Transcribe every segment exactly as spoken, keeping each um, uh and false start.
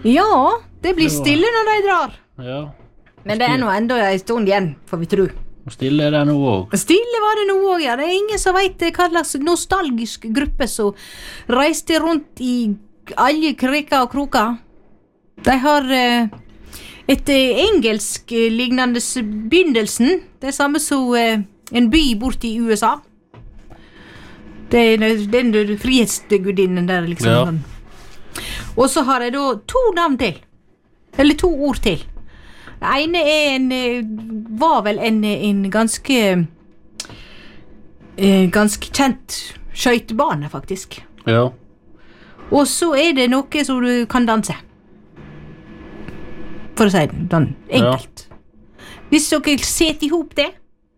Ja, det blir stille når de drar. Ja. Men det er nå enda en stund igjen, får vi tro. Stille er det nå også. Stille var det nå også, ja. Det er ingen som vet hva slags nostalgisk gruppe som reiste rundt i alle kriker og kroker. De har eh, et eh, engelsk eh, lignende begynnelsen. Det er samme som eh, en by bort i U S A. Det er den, den frihetsgudinnen der, liksom. Ja. Og så har jeg da to navn til. Eller to ord til. Det ene er en, var vel en, en ganske eh, ganske kjent skøytebane, faktisk. Ja. Og så er det noe som du kan danse. For å si det sånn enkelt. Ja. Hvis dere setter ihop det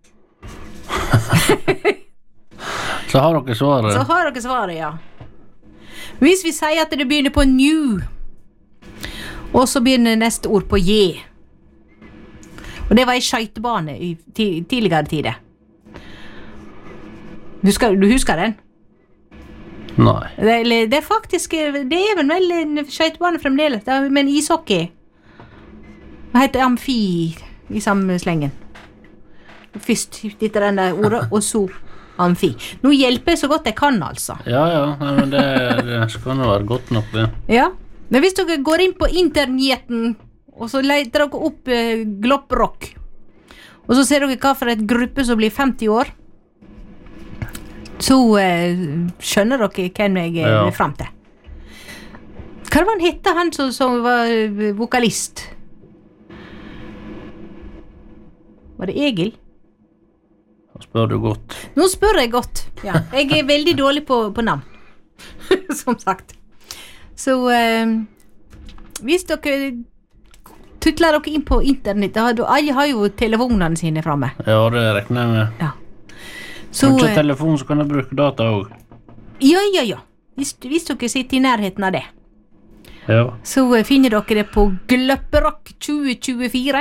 så har dere svaret. Så har dere svaret, ja. Hvis vi sier at det begynner på new, og så begynner neste ord på J. Og det var en skøytebane i tidligere tider. Husker, du husker den? Nei. Det, det er faktisk, det er vel en skøytebane fremdeles, men ishockey. Det heter amfi i samme slengen. Først etter den der ordet, og så amfi. Nå hjelper jeg så godt jeg kan, altså. Ja, ja, men det, det skal nå være godt nok, det. Ja, men hvis dere går inn på internetten, og så leter dere opp eh, Glopprock, og så ser dere hva for et gruppe som blir femti år, så eh, skjønner dere hvem jeg er ja. frem til. Hva var han hette, han som, som var vokalist? Var det Egil? Nå spør du godt. Nå spør jeg godt, ja. Jeg er veldig dårlig på, på navn, som sagt. Så eh, hvis dere tutler dere inn på internett, alle har jo telefonene sine fremme. Ja, det regner jeg med. Ja. Så, har du ikke telefon, så kan du bruke data også. Ja, ja, ja. Hvis, hvis dere sitter i nærheten av det. Ja. Så finner dere det på Glopperock tjue tjuefire.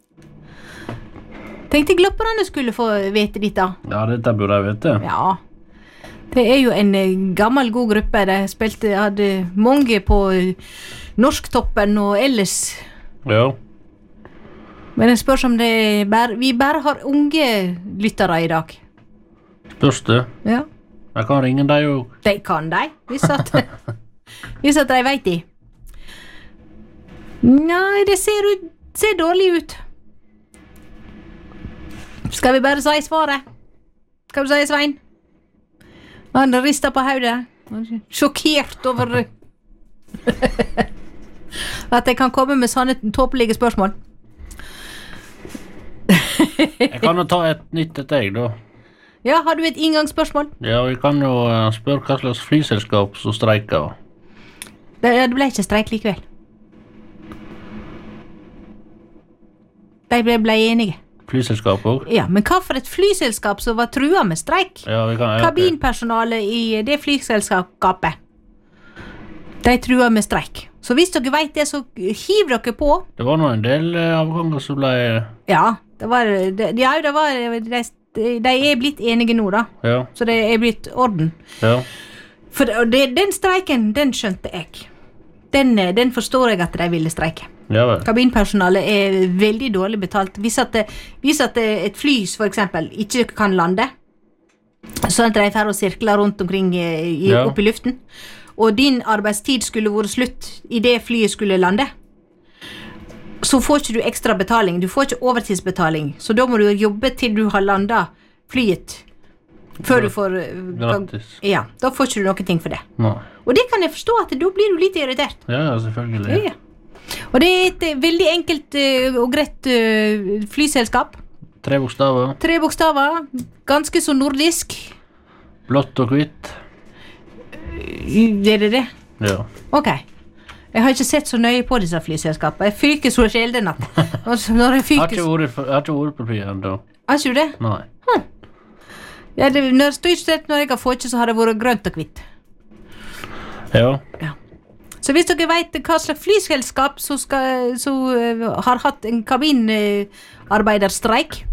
Tenkte Glopperne skulle få vite dette. Ja, dette burde jeg vite. Ja. Det er jo en gammel god gruppe. De spilte, hadde mange på Norsktoppen og ellers. Ja. Men jeg spør om det bare, vi bare har unge lyttere i dag. Spørs det? Ja. Jeg kan ringe deg jo. De kan de, hvis at, hvis at de vet de. Nei, det ser, ut, ser dårlig ut. Skal vi bare si svaret? Skal du si, Svein? Han rister på hodet. Sjokkert over at jeg kan komme med sånne tåpelige spørsmål. Jeg kan jo ta et nytt til deg, da. Ja, har du et inngangsspørsmål? Ja, vi kan jo spørre hva slags flyselskap som streiker. Det, det ble ikke streik likevel. De ble, ble enige. Flyselskap også? Ja, men hva for et flyselskap som var trua med streik? Ja, vi kan... Ja, kabinpersonalet i det flyselskapet, de trua med streik. Så hvis dere vet det, så hiv dere på. Det var nå en del avganger som ble... Ja, det var... Det, ja, det var... De, de er blitt enige nå, da. Ja. Så det er blitt orden. Ja. For det, den streiken, den skjønte jeg. Den, den forstår jeg at de ville streike. Ja, vel. Kabinpersonalet er veldig dårlig betalt. Hvis at, hvis at et fly, for eksempel, ikke kan lande, sånn at de får å sirkle rundt omkring i, ja. opp i luften, og din arbeidstid skulle vært slutt i det flyet skulle lande, så får ikke du ekstra betaling. Du får ikke overtidsbetaling. Så da må du jobbe til du har landet flyet. Før du får... Gratis. Ja, da får ikke du noe ting for det. Nei. Og det kan jeg forstå at da blir du litt irritert. Ja, selvfølgelig. Ja. Og det er et veldig enkelt uh, og greit uh, flyselskap. Tre bokstaver. Tre bokstaver. Ganske så nordisk. Blått og hvitt. Er det det? Ja. Ok. Jeg har ikke sett så nøye på disse flyselskapene. Jeg fyker så sjelden at... Når jeg fyker... Jeg har ikke ordet på flyet enda. Har ikke du det? Nei. Hm. Ja, det, når, stort når jeg har fått ikke, så har det vært grønt og hvitt. Ja. Ja. Så hvis dere vet hva slags flyselskap som uh, har hatt en kabinarbeiderstreik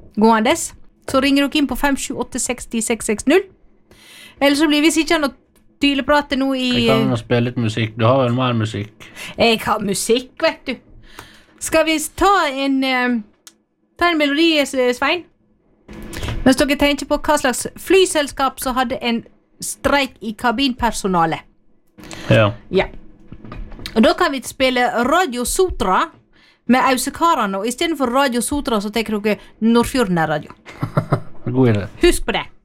gåendes, så ringer dere inn på fem sju åtte seks null seks seks null. Eller så blir, hvis ikke noe tyleprate nå i... Jeg kan spille litt musikk. Du har vel mer musikk? Jeg har musikk, vet du. Skal vi ta en... Uh, ta en melodi, Svein? Mens dere tenker på hva slags flyselskap så hadde en streik i kabinpersonalet. Ja. Ja. Og da kan vi spille Radio Sotra med Ausekarene, og i stedet for Radio Sotra så tenker dere Nordfjorden er radio. God idé. Husk på det.